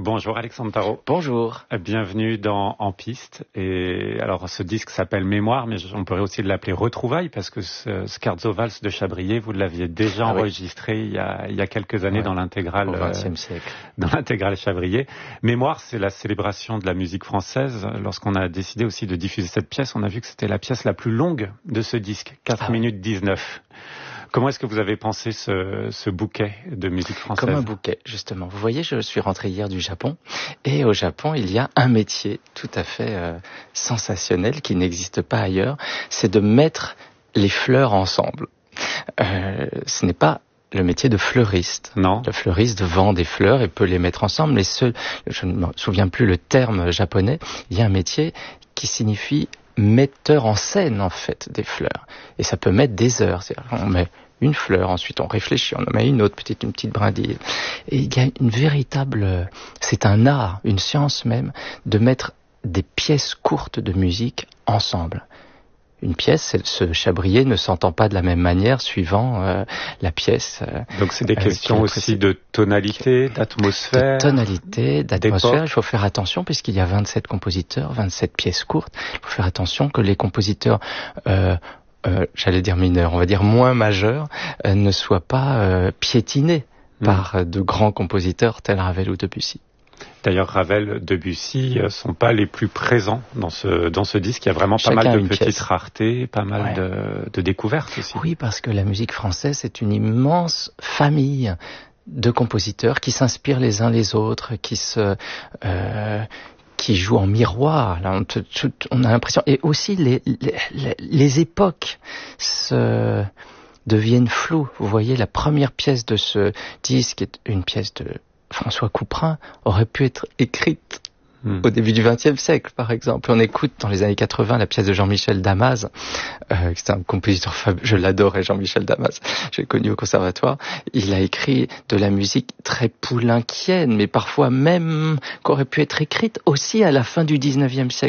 Bonjour Alexandre Tarot. Bonjour. Bienvenue dans En Piste. Et alors ce disque s'appelle Mémoire, mais on pourrait aussi l'appeler Retrouvailles, parce que ce Scherzo Valse de Chabrier, vous l'aviez déjà enregistré il y a quelques années dans l'intégrale. Au XXe siècle. Dans l'intégrale Chabrier. Mémoire, c'est la célébration de la musique française. Lorsqu'on a décidé aussi de diffuser cette pièce, on a vu que c'était la pièce la plus longue de ce disque, 4 minutes 19. Comment est-ce que vous avez pensé ce bouquet de musique française ? Comme un bouquet, justement. Vous voyez, je suis rentré hier du Japon, et au Japon, il y a un métier tout à fait sensationnel qui n'existe pas ailleurs, c'est de mettre les fleurs ensemble. Ce n'est pas le métier de fleuriste. Non. Le fleuriste vend des fleurs et peut les mettre ensemble, mais je ne me souviens plus le terme japonais, il y a un métier qui signifie metteur en scène, en fait, des fleurs. Et ça peut mettre des heures. C'est-à-dire, on met une fleur, ensuite on réfléchit, on en met une autre, une petite brindille. Et il y a une véritable... C'est un art, une science même, de mettre des pièces courtes de musique ensemble. Une pièce, ce Chabrier ne s'entend pas de la même manière suivant la pièce. Donc c'est des questions aussi de tonalité, d'atmosphère. De tonalité, d'atmosphère. D'époque. Il faut faire attention puisqu'il y a 27 compositeurs, 27 pièces courtes. Il faut faire attention que les compositeurs, j'allais dire mineurs, on va dire moins majeurs, ne soient pas piétinés par de grands compositeurs tels Ravel ou Debussy. D'ailleurs, Ravel, Debussy sont pas les plus présents dans ce disque. Il y a vraiment pas mal de petites raretés, pas mal de découvertes aussi. Oui, parce que la musique française, c'est une immense famille de compositeurs qui s'inspirent les uns les autres, qui jouent en miroir. Là, on a l'impression, et aussi les époques deviennent floues. Vous voyez, la première pièce de ce disque est une pièce de François Couperin, aurait pu être écrite au début du XXe siècle, par exemple. On écoute dans les années 80 la pièce de Jean-Michel Damas, c'est un compositeur fabuleux, je l'adorais, Jean-Michel Damas, je l'ai connu au conservatoire. Il a écrit de la musique très poulenquienne, mais parfois même qu'aurait pu être écrite aussi à la fin du XIXe siècle.